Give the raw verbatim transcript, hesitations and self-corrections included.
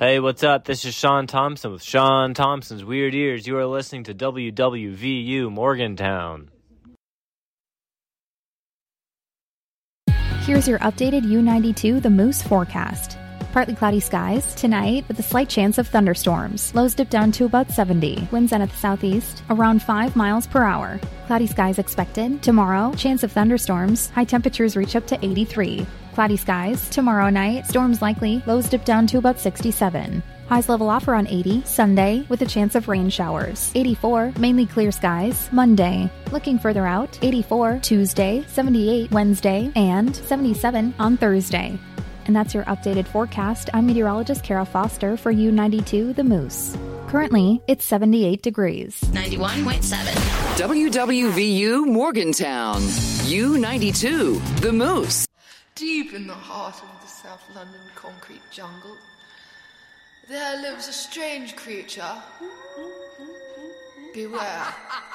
Hey, what's up? This is Sean Thompson with Sean Thompson's Weird Ears. You are listening to W W V U Morgantown. Here's your updated U ninety-two The Moose forecast. Partly cloudy skies tonight with a slight chance of thunderstorms. Lows dip down to about seventy. Winds out of the southeast around five miles per hour. Cloudy skies expected. Tomorrow, chance of thunderstorms. High temperatures reach up to eighty-three. Cloudy skies tomorrow night. Storms likely. Lows dip down to about sixty-seven. Highs level off around eighty. Sunday with a chance of rain showers. eighty-four. Mainly clear skies. Monday. Looking further out. eighty-four. Tuesday. seventy-eight. Wednesday. And seventy-seven on Thursday. And that's your updated forecast. I'm meteorologist Kara Foster for U ninety-two The Moose. Currently, it's seventy-eight degrees. ninety-one point seven. W W V U Morgantown. U ninety-two The Moose. Deep in the heart of the South London concrete jungle, there lives a strange creature. Beware.